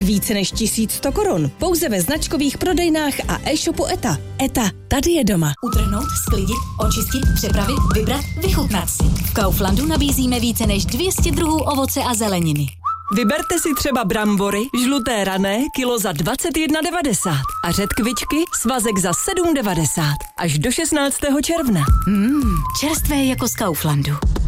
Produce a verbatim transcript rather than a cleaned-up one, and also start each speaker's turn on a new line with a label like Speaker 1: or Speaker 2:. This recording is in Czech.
Speaker 1: Více než tisíc sto korun. Pouze ve značkových prodejnách a e-shopu Eta. Eta, tady je doma.
Speaker 2: Utrhnout, sklidit, očistit, přepravit, vybrat, vychutnat si. V Kauflandu nabízíme více než dvě stě druhů ovoce a zeleniny.
Speaker 1: Vyberte si třeba brambory, žluté rané, kilo za dvacet jedna devadesát a řetkvičky, svazek za sedm devadesát. Až do šestnáctého června.
Speaker 2: Mmm, čerstvé jako z Kauflandu.